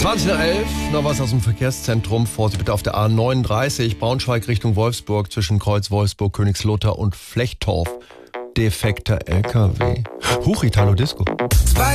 20:11, noch was aus dem Verkehrszentrum. Vorsicht bitte auf der A39, Braunschweig Richtung Wolfsburg, zwischen Kreuz Wolfsburg, Königslutter und Flechtorf. Defekter LKW. Huch, Italo Disco.